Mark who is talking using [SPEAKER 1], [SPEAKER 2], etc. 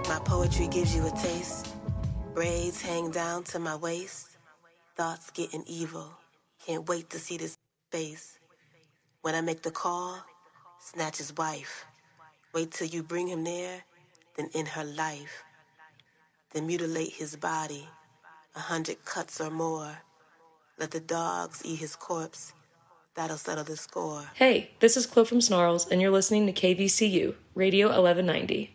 [SPEAKER 1] My poetry gives you a taste. Braids hang down to my waist. Thoughts getting evil. Can't wait to see this face. When I make the call, snatch his wife. Wait till you bring him near, then end her life. Then mutilate his body, 100 cuts or more. Let the dogs eat his corpse. That'll settle the score.
[SPEAKER 2] Hey, this is Chloe from Snarls, and you're listening to KVCU, Radio 1190.